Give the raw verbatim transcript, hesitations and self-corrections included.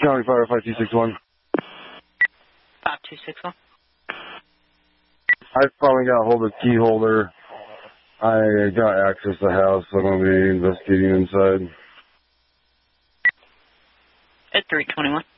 County Fire five two six one. five two six one. I finally got a hold of the key holder. I got access to the house, so I'm going to be investigating inside. At three twenty-one.